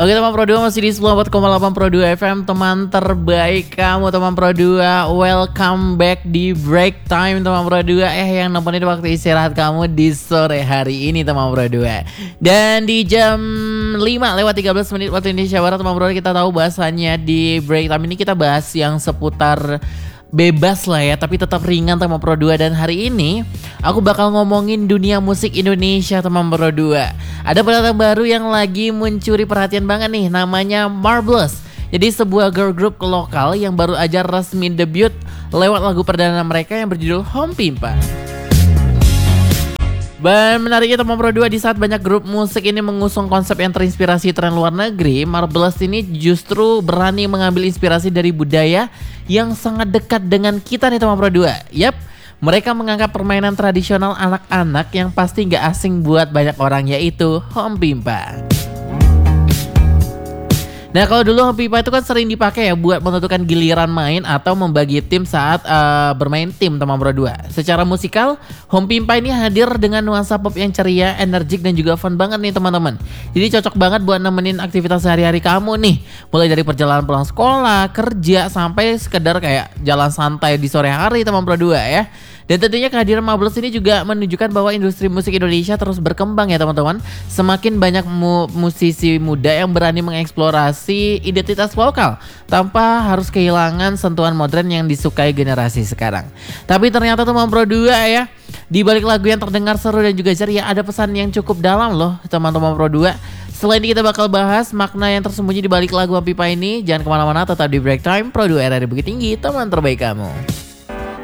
Oke teman Pro 2, masih di 94,8 Pro 2 FM, teman terbaik kamu teman Pro 2. Welcome back di break time teman Pro 2, yang nemenin waktu istirahat kamu di sore hari ini teman Pro 2. Dan di jam 5:13 waktu Indonesia Barat teman Pro 2, kita tahu bahasanya di break time ini kita bahas yang seputar bebas lah ya, tapi tetap ringan teman Pro 2. Dan hari ini aku bakal ngomongin dunia musik Indonesia teman Pro 2. Ada pendatang baru yang lagi mencuri perhatian banget nih, namanya Marvelous. Jadi sebuah girl group lokal yang baru aja resmi debut lewat lagu perdana mereka yang berjudul Home Pimpa. Dan menariknya teman Pro 2, di saat banyak grup musik ini mengusung konsep yang terinspirasi tren luar negeri, Marvelous ini justru berani mengambil inspirasi dari budaya yang sangat dekat dengan kita nih teman Pro 2. Yap, mereka mengangkat permainan tradisional anak-anak yang pasti gak asing buat banyak orang, yaitu Home Pimpa. Nah kalau dulu Home Pimpa itu kan sering dipakai ya buat menentukan giliran main atau membagi tim saat bermain tim teman Pro 2. Secara musikal, Home Pimpa ini hadir dengan nuansa pop yang ceria, energik dan juga fun banget nih teman-teman. Jadi cocok banget buat nemenin aktivitas sehari-hari kamu nih. Mulai dari perjalanan pulang sekolah, kerja, sampai sekedar kayak jalan santai di sore hari teman Pro 2 ya. Dan tentunya kehadiran Marvelous ini juga menunjukkan bahwa industri musik Indonesia terus berkembang ya teman-teman. Semakin banyak musisi muda yang berani mengeksplorasi identitas lokal tanpa harus kehilangan sentuhan modern yang disukai generasi sekarang. Tapi ternyata teman Pro 2 ya, di balik lagu yang terdengar seru dan juga ceria, ada pesan yang cukup dalam loh teman-teman Pro 2. Selain itu kita bakal bahas makna yang tersembunyi di balik lagu Home Pimpa ini. Jangan kemana-mana, tetap di Break Time Pro 2 RRI Bukit Tinggi, teman terbaik kamu.